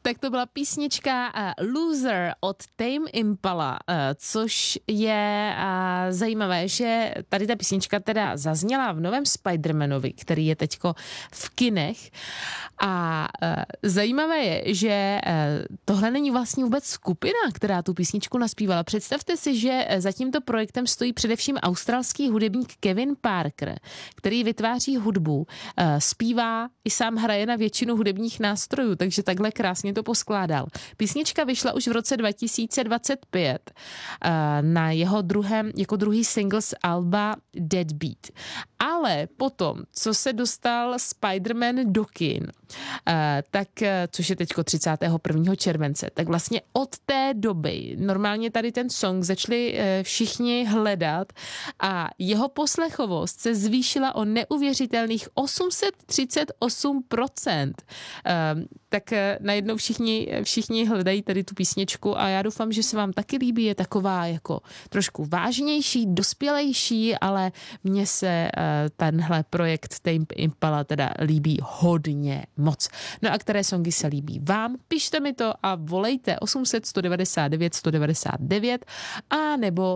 Tak to byla písnička Loser od Tame Impala, což je zajímavé, že tady ta písnička teda zazněla v novém Spider-Manovi, který je teďko v kinech. A zajímavé je, že tohle není vlastně vůbec skupina, která tu písničku naspívala. Představte si, že za tímto projektem stojí především australský hudebník Kevin Parker, který vytváří hudbu, zpívá i sám hraje na většinu hudebních nástrojů, takže takhle krásně to poskládal. Písnička vyšla už v roce 2025 na jeho jako druhý single z alba Deadbeat. Ale potom, co se dostal Spider-Man do kin, tak, což je teďko 31. července, tak vlastně od té doby normálně tady ten song začali všichni hledat a jeho poslechovost se zvýšila o neuvěřitelných 838%. Tak najednou všichni hledají tady tu písničku a já doufám, že se vám taky líbí, je taková jako trošku vážnější, dospělejší, ale mně se tenhle projekt Tame Impala teda líbí hodně moc. No a které songy se líbí vám? Pište mi to a volejte 800 199 199 a nebo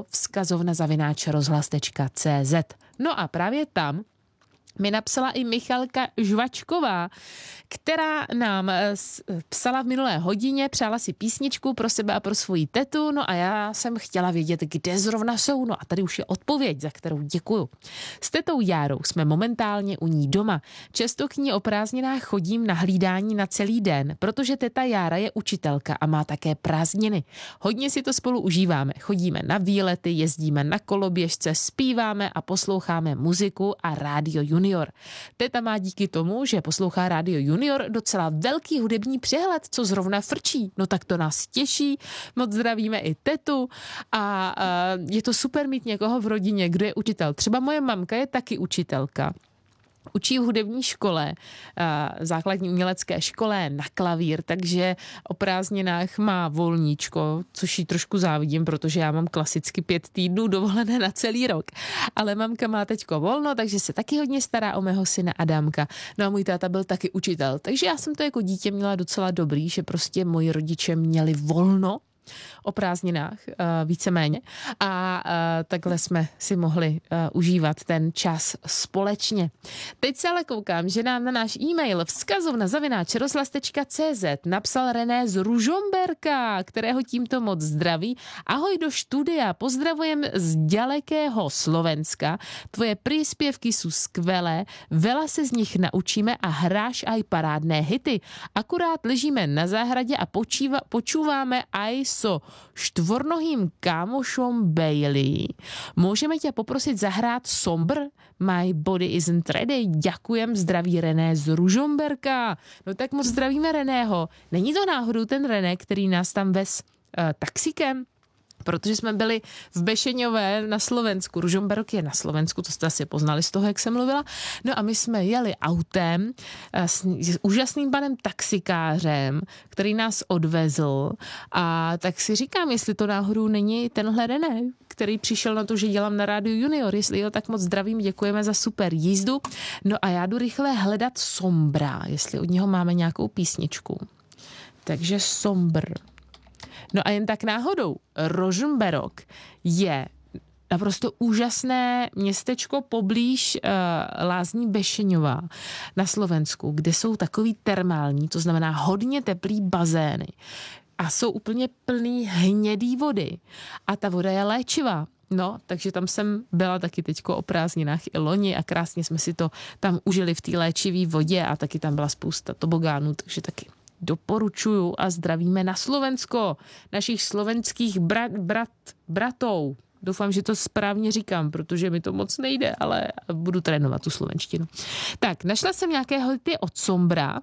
vzkazovna@rozhlas.cz. No a právě tam mi napsala i Michalka Žvačková, která nám psala v minulé hodině, přála si písničku pro sebe a pro svoji tetu, no a já jsem chtěla vědět, kde zrovna jsou, no a tady už je odpověď, za kterou děkuju. S tetou Járou jsme momentálně u ní doma. Často k ní o prázdninách chodím na hlídání na celý den, protože teta Jára je učitelka a má také prázdniny. Hodně si to spolu užíváme, chodíme na výlety, jezdíme na koloběžce, zpíváme a posloucháme muziku a rádio Junior. Teta má díky tomu, že poslouchá rádio Junior, docela velký hudební přehled, co zrovna frčí. No tak to nás těší, moc zdravíme i tetu a je to super mít někoho v rodině, kdo je učitel. Třeba moje mamka je taky učitelka. Učí v hudební škole, základní umělecké škole na klavír, takže o prázdninách má volníčko, což jí trošku závidím, protože já mám klasicky 5 týdnů dovolené na celý rok. Ale mamka má teďko volno, takže se taky hodně stará o mého syna Adamka. No a můj táta byl taky učitel, takže já jsem to jako dítě měla docela dobrý, že prostě moji rodiče měli volno o prázdninách, víceméně. A takhle jsme si mohli užívat ten čas společně. Teď se ale koukám, že nám na náš e-mail vzkazovna@rozhlas.cz napsal René z Ružomberka, kterého tímto moc zdraví. Ahoj do studia, pozdravujem z ďalekého Slovenska. Tvoje príspěvky sú skvelé, veľa se z nich naučíme a hráš aj parádné hity. Akurát ležíme na záhradě a počúváme aj so štvornohým kámošom Bailey. Môžeme ťa poprosit zahrát Somber? My body isn't ready. Ďakujem, zdraví René z Ružomberka. No tak moc zdravíme Reného. Není to náhodou ten René, který nás tam vez taxikem? Protože jsme byli v Bešeňové na Slovensku. Ružomberok je na Slovensku, to jste asi poznali z toho, jak jsem mluvila. No a my jsme jeli autem s úžasným panem taxikářem, který nás odvezl. A tak si říkám, jestli to náhodou není tenhle René, který přišel na to, že dělám na rádiu Junior. Jestli jo, tak moc zdravím, děkujeme za super jízdu. No a já jdu rychle hledat Sombra, jestli od něho máme nějakou písničku. Takže Sombr. No a jen tak náhodou, Rožmberok je naprosto úžasné městečko poblíž Lázní Bešeňová na Slovensku, kde jsou takový termální, to znamená hodně teplý bazény a jsou úplně plný hnědý vody a ta voda je léčivá. No, takže tam jsem byla taky teďko o prázdninách i loni a krásně jsme si to tam užili v té léčivé vodě a taky tam byla spousta tobogánů, takže taky doporučuju a zdravíme na Slovensko, našich slovenských bratou. Doufám, že to správně říkám, protože mi to moc nejde, ale budu trénovat tu slovenštinu. Tak, našla jsem nějaké hity od Sombra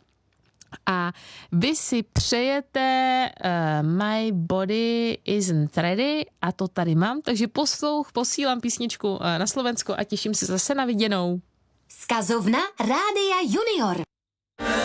a vy si přejete My Body Isn't Ready a to tady mám, takže posílám písničku na Slovensko a těším se zase na viděnou. Vzkazovna Rádia Junior.